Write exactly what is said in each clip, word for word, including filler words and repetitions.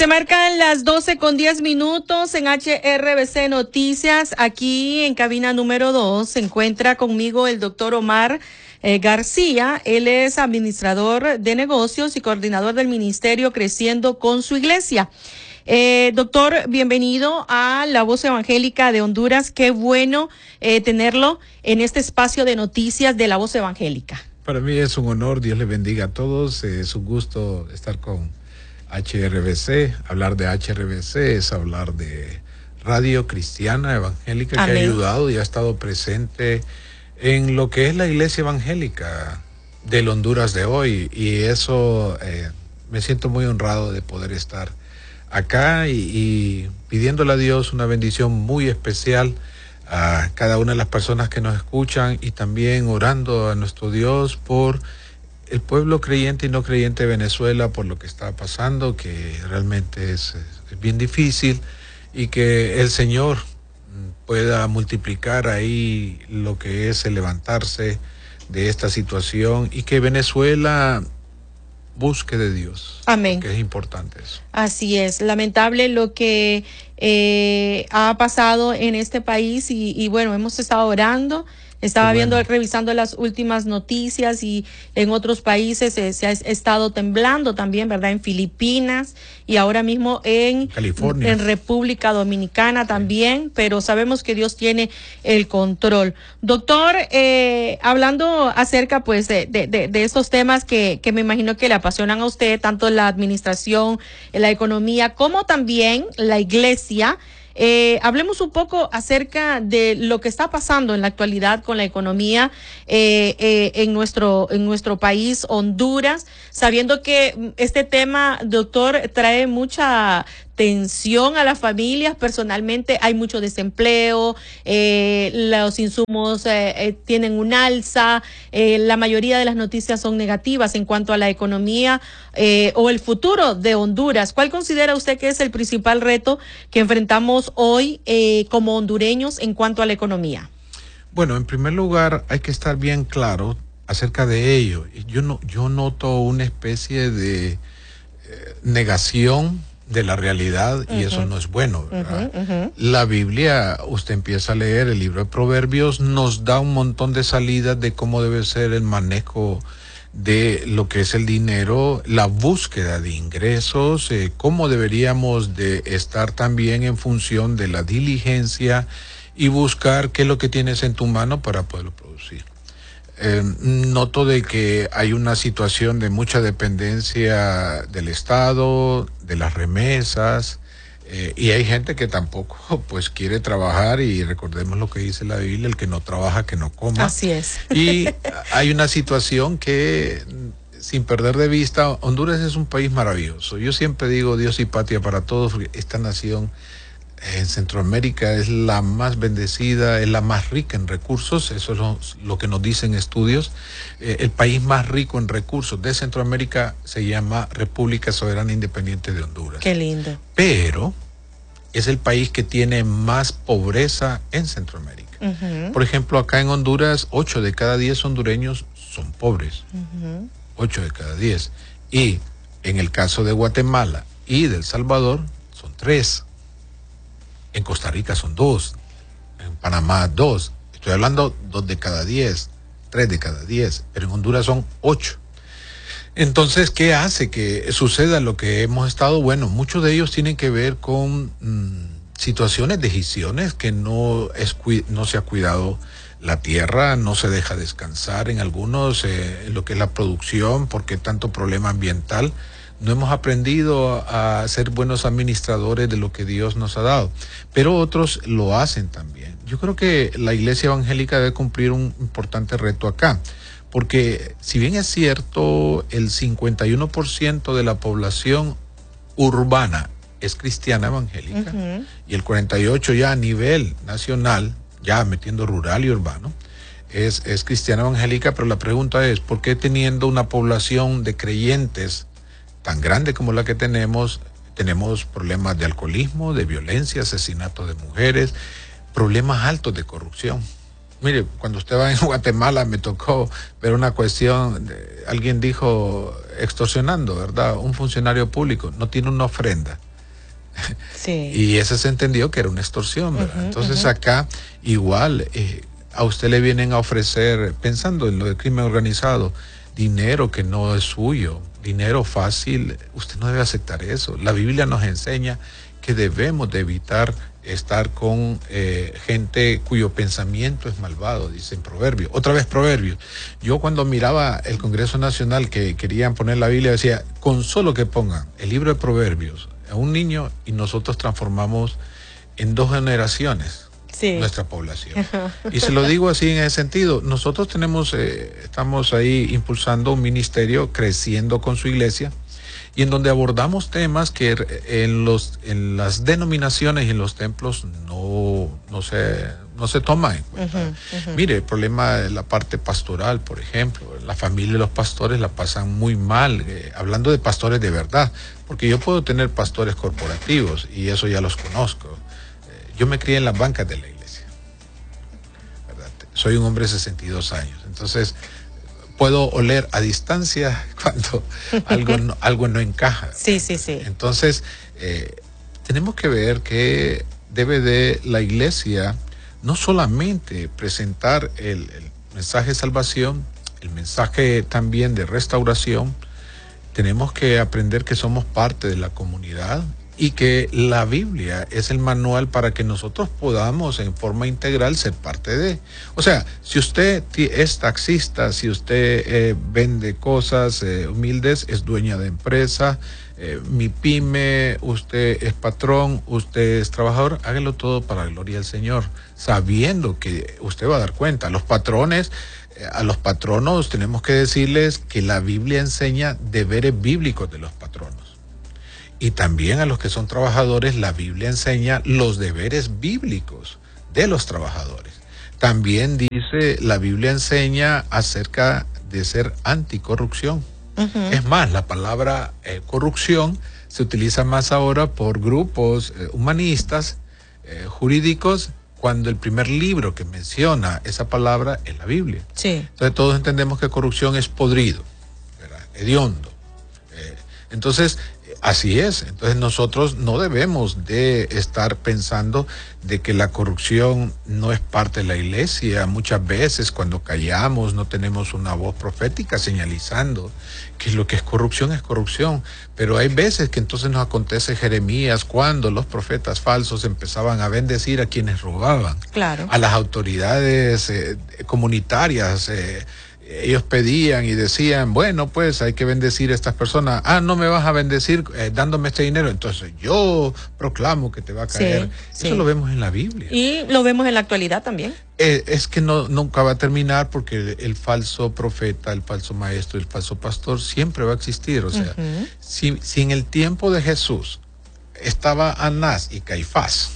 Se marcan las doce con diez minutos en H R B C Noticias. Aquí en cabina número dos se encuentra conmigo el doctor Omar eh, García. Él es administrador de negocios y coordinador del ministerio Creciendo con su Iglesia. Eh, doctor, bienvenido a La Voz Evangélica de Honduras. Qué bueno eh, tenerlo en este espacio de noticias de La Voz Evangélica. Para mí es un honor, Dios les bendiga a todos. Eh, es un gusto estar con H R B C. Hablar de H R B C es hablar de Radio Cristiana Evangélica. Amén. Que ha ayudado y ha estado presente en lo que es la iglesia evangélica del Honduras de hoy. Y eso eh, me siento muy honrado de poder estar acá y, y pidiéndole a Dios una bendición muy especial a cada una de las personas que nos escuchan y también orando a nuestro Dios por el pueblo creyente y no creyente de Venezuela, por lo que está pasando, que realmente es, es bien difícil, y que el Señor pueda multiplicar ahí lo que es el levantarse de esta situación y que Venezuela busque de Dios. Amén. Que es importante eso. Así es, lamentable lo que eh, ha pasado en este país y, y bueno, hemos estado orando. Estaba bueno. viendo, revisando las últimas noticias y en otros países eh, se ha estado temblando también, ¿verdad? En Filipinas y ahora mismo en California, en República Dominicana también, sí. Pero sabemos que Dios tiene el control. Doctor, eh, hablando acerca pues de, de, de, de estos temas que, que me imagino que le apasionan a usted, tanto la administración, la economía, como también la iglesia. Eh, hablemos un poco acerca de lo que está pasando en la actualidad con la economía eh, eh, en nuestro en nuestro país, Honduras, sabiendo que este tema, doctor, trae mucha tensión a las familias. Personalmente hay mucho desempleo, eh, los insumos eh, eh, tienen un alza, eh, la mayoría de las noticias son negativas en cuanto a la economía eh, o el futuro de Honduras. ¿Cuál considera usted que es el principal reto que enfrentamos hoy eh, como hondureños en cuanto a la economía? Bueno, en primer lugar hay que estar bien claro acerca de ello. Yo no, yo noto una especie de eh, negación de la realidad y uh-huh. eso no es bueno, ¿verdad? Uh-huh, uh-huh. La Biblia, usted empieza a leer el libro de Proverbios, nos da un montón de salidas de cómo debe ser el manejo de lo que es el dinero, la búsqueda de ingresos, eh, cómo deberíamos de estar también en función de la diligencia y buscar qué es lo que tienes en tu mano para poderlo producir. Eh, noto de que hay una situación de mucha dependencia del Estado, de las remesas, eh, y hay gente que tampoco pues quiere trabajar, y recordemos lo que dice la Biblia, el que no trabaja que no coma. Así es. Y hay una situación que, sin perder de vista, Honduras es un país maravilloso. Yo siempre digo Dios y patria para todos, porque esta nación en Centroamérica es la más bendecida, es la más rica en recursos, eso es lo, lo que nos dicen estudios. Eh, el país más rico en recursos de Centroamérica se llama República Soberana Independiente de Honduras. Qué lindo. Pero es el país que tiene más pobreza en Centroamérica. Uh-huh. Por ejemplo, acá en Honduras, ocho de cada diez hondureños son pobres. Uh-huh. ocho de cada diez. Y en el caso de Guatemala y de El Salvador, son tres. En Costa Rica son dos, en Panamá dos, estoy hablando dos de cada diez, tres de cada diez, pero en Honduras son ocho. Entonces, ¿qué hace que suceda lo que hemos estado? Bueno, muchos de ellos tienen que ver con mmm, situaciones, decisiones que no, es, no se ha cuidado la tierra, no se deja descansar en algunos, eh, en lo que es la producción, porque tanto problema ambiental. No hemos aprendido a ser buenos administradores de lo que Dios nos ha dado, pero otros lo hacen también. Yo creo que la iglesia evangélica debe cumplir un importante reto acá, porque si bien es cierto, el cincuenta y uno por ciento de la población urbana es cristiana evangélica, uh-huh. y el cuarenta y ocho por ciento ya a nivel nacional, ya metiendo rural y urbano, es, es cristiana evangélica, pero la pregunta es, ¿por qué teniendo una población de creyentes tan grande como la que tenemos, tenemos problemas de alcoholismo, de violencia, asesinato de mujeres, problemas altos de corrupción? Mire, cuando usted va en Guatemala me tocó ver una cuestión, alguien dijo extorsionando, ¿verdad? Un funcionario público no tiene una ofrenda Sí. Y ese se entendió que era una extorsión, ¿verdad? Uh-huh, Entonces uh-huh. acá igual eh, a usted le vienen a ofrecer, pensando en lo del crimen organizado, dinero que no es suyo, dinero fácil. Usted no debe aceptar eso. La Biblia nos enseña que debemos de evitar estar con eh, gente cuyo pensamiento es malvado, dicen Proverbios. Otra vez Proverbios. Yo cuando miraba el Congreso Nacional que querían poner la Biblia, decía, con solo que pongan el libro de Proverbios a un niño y nosotros transformamos en dos generaciones sí. nuestra población. Y se lo digo así en ese sentido. Nosotros tenemos, eh, estamos ahí impulsando un ministerio, creciendo con su iglesia, y en donde abordamos temas que en los en las denominaciones y en los templos no, no se no se toman en cuenta. Uh-huh, uh-huh. Mire, el problema de la parte pastoral, por ejemplo, la familia de los pastores la pasan muy mal, eh, hablando de pastores de verdad, porque yo puedo tener pastores corporativos y eso ya los conozco. Eh, yo me crié en las bancas de la iglesia, ¿verdad? Soy un hombre de sesenta y dos años, entonces puedo oler a distancia cuando algo no, algo no encaja. Sí, sí, sí. Entonces, eh, tenemos que ver que debe de la iglesia no solamente presentar el, el mensaje de salvación, el mensaje también de restauración. Tenemos que aprender que somos parte de la comunidad y que la Biblia es el manual para que nosotros podamos en forma integral ser parte de. O sea, si usted es taxista, si usted eh, vende cosas eh, humildes, es dueña de empresa, eh, mi pyme, usted es patrón, usted es trabajador, hágalo todo para la gloria del Señor, sabiendo que usted va a dar cuenta. Los patrones, eh, a los patronos tenemos que decirles que la Biblia enseña deberes bíblicos de los patronos. Y también a los que son trabajadores, la Biblia enseña los deberes bíblicos de los trabajadores. También dice, la Biblia enseña acerca de ser anticorrupción. Uh-huh. Es más, la palabra eh, corrupción se utiliza más ahora por grupos eh, humanistas, eh, jurídicos, cuando el primer libro que menciona esa palabra es la Biblia. Sí. Entonces todos entendemos que corrupción es podrido, ¿verdad? Hediondo. Eh, entonces, así es. Entonces nosotros no debemos de estar pensando de que la corrupción no es parte de la iglesia. Muchas veces cuando callamos no tenemos una voz profética señalizando que lo que es corrupción es corrupción. Pero hay veces que entonces nos acontece Jeremías cuando los profetas falsos empezaban a bendecir a quienes robaban. Claro. A las autoridades eh, comunitarias, eh, ellos pedían y decían, bueno, pues hay que bendecir a estas personas. Ah, no me vas a bendecir eh, dándome este dinero, entonces yo proclamo que te va a caer. Sí, Eso sí. Lo vemos en la Biblia. Y lo vemos en la actualidad también. Eh, es que no nunca va a terminar porque el, el falso profeta, el falso maestro, el falso pastor siempre va a existir. O sea, uh-huh. si, si en el tiempo de Jesús estaba Anás y Caifás,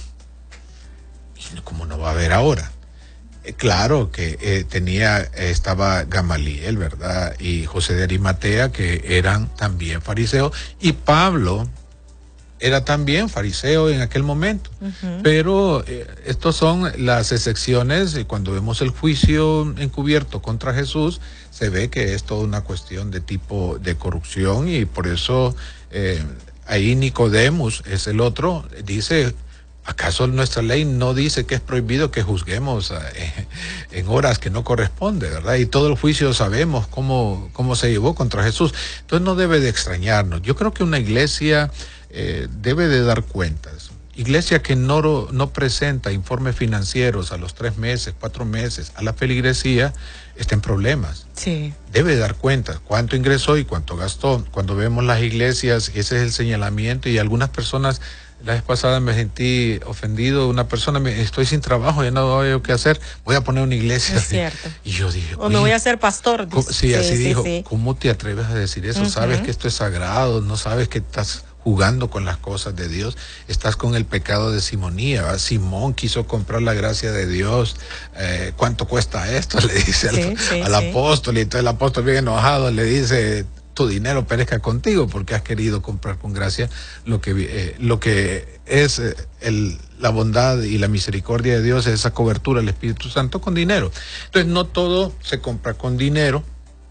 ¿cómo no va a haber ahora? Claro que eh, tenía, eh, estaba Gamaliel, ¿verdad? Y José de Arimatea, que eran también fariseos, y Pablo era también fariseo en aquel momento. Uh-huh. Pero eh, estos son las excepciones, y cuando vemos el juicio encubierto contra Jesús, se ve que es toda una cuestión de tipo de corrupción, y por eso eh, ahí Nicodemus es el otro, dice, ¿acaso nuestra ley no dice que es prohibido que juzguemos eh, en horas que no corresponde, verdad? Y todo el juicio sabemos cómo, cómo se llevó contra Jesús. Entonces no debe de extrañarnos. Yo creo que una iglesia eh, debe de dar cuentas. Iglesia que no, no presenta informes financieros a los tres meses, cuatro meses a la feligresía, está en problemas. Sí. Debe dar cuentas cuánto ingresó y cuánto gastó. Cuando vemos las iglesias, ese es el señalamiento, y algunas personas... La vez pasada me sentí ofendido, una persona me estoy sin trabajo, ya no veo qué hacer, voy a poner una iglesia. Es cierto. Y yo dije, o me voy a hacer pastor. Sí, sí, así sí, dijo, sí. ¿Cómo te atreves a decir eso? Uh-huh. Sabes que esto es sagrado, no sabes que estás jugando con las cosas de Dios, estás con el pecado de simonía, ¿verdad? Simón quiso comprar la gracia de Dios, eh, ¿cuánto cuesta esto? Le dice sí, al, sí, al sí. apóstol, y entonces el apóstol bien enojado le dice, tu dinero perezca contigo porque has querido comprar con gracia lo que eh, lo que es eh, el, la bondad y la misericordia de Dios, esa cobertura del Espíritu Santo con dinero. Entonces no todo se compra con dinero,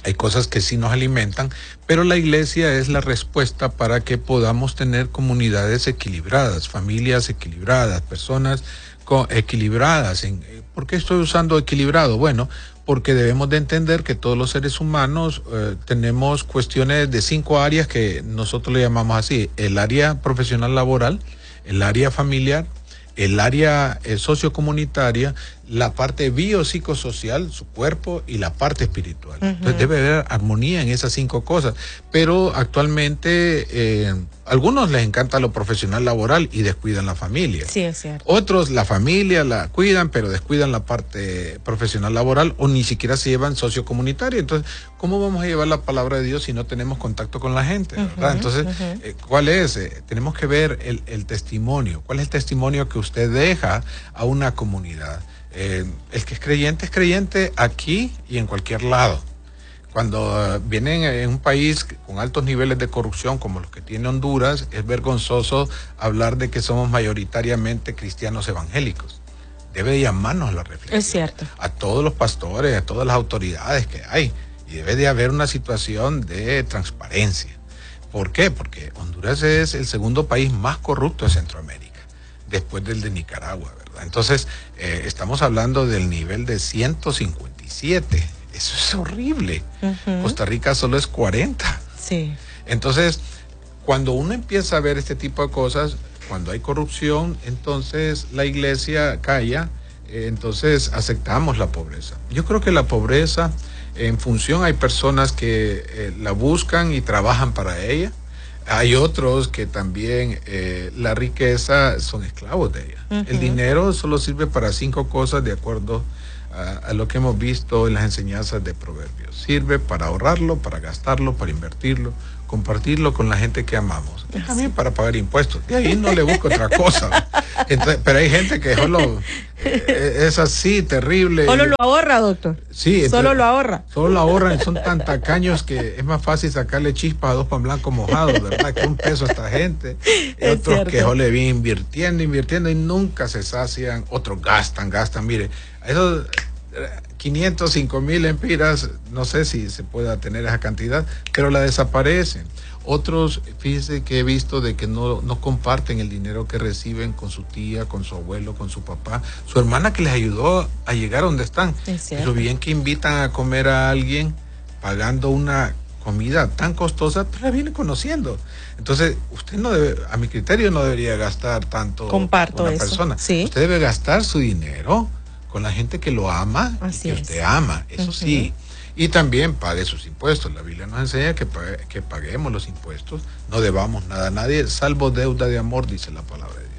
Hay cosas que sí nos alimentan, pero la iglesia es la respuesta para que podamos tener comunidades equilibradas, familias equilibradas, personas equilibradas. ¿Por qué estoy usando equilibrado? Bueno, porque debemos de entender que todos los seres humanos eh, tenemos cuestiones de cinco áreas que nosotros le llamamos así: el área profesional laboral, el área familiar, el área eh, sociocomunitaria, la parte biopsicosocial, su cuerpo, y la parte espiritual. Uh-huh. Entonces debe haber armonía en esas cinco cosas. Pero actualmente eh, a algunos les encanta lo profesional laboral y descuidan la familia. Sí, es cierto. Otros la familia la cuidan, pero descuidan la parte profesional laboral, o ni siquiera se llevan sociocomunitaria. Entonces, ¿cómo vamos a llevar la palabra de Dios si no tenemos contacto con la gente? ¿Verdad? Uh-huh, Entonces, uh-huh. eh, ¿cuál es? Eh, tenemos que ver el, el testimonio. ¿Cuál es el testimonio que usted deja a una comunidad? Eh, el que es creyente es creyente aquí y en cualquier lado. Cuando uh, vienen en un país con altos niveles de corrupción como los que tiene Honduras, es vergonzoso hablar de que somos mayoritariamente cristianos evangélicos. Debe llamarnos a la reflexión. Es cierto. A todos los pastores, a todas las autoridades que hay. Y debe de haber una situación de transparencia. ¿Por qué? Porque Honduras es el segundo país más corrupto de Centroamérica, después del de Nicaragua, ¿verdad? Entonces, eh, estamos hablando del nivel de ciento cincuenta y siete. Eso es horrible. Uh-huh. Costa Rica solo es cuarenta. Sí. Entonces, cuando uno empieza a ver este tipo de cosas, cuando hay corrupción, entonces la iglesia calla, eh, entonces aceptamos la pobreza. Yo creo que la pobreza, en función, hay personas que eh, la buscan y trabajan para ella. Hay otros que también eh, la riqueza son esclavos de ella. Uh-huh. El dinero solo sirve para cinco cosas de acuerdo a, a lo que hemos visto en las enseñanzas de Proverbios. Sirve para ahorrarlo, para gastarlo, para invertirlo, compartirlo con la gente que amamos. Y también para pagar impuestos. De ahí no le busco otra cosa. Entonces, pero hay gente que solo eh, es así, terrible. Solo lo ahorra, doctor. Sí. Entonces, solo lo ahorra. Solo lo ahorran, son tan tacaños que es más fácil sacarle chispas a dos pan blanco mojados, ¿verdad? Que un peso a esta gente. Y otros cierto. Que solo le vienen invirtiendo, invirtiendo y nunca se sacian. Otros gastan, gastan. Mire, esos quinientos, cinco mil empiras, no sé si se pueda tener esa cantidad, pero la desaparecen. Otros, fíjese que he visto de que no, no comparten el dinero que reciben con su tía, con su abuelo, con su papá, su hermana que les ayudó a llegar a donde están. Pero bien que invitan a comer a alguien pagando una comida tan costosa, pero la viene conociendo. Entonces, usted no debe, a mi criterio, no debería gastar tanto Comparto con una eso. persona. ¿Sí? Usted debe gastar su dinero con la gente que lo ama. Así y que es. usted ama, eso uh-huh. sí. Y también pague sus impuestos. La Biblia nos enseña que, pague, que paguemos los impuestos, no debamos nada a nadie, salvo deuda de amor, dice la palabra de Dios.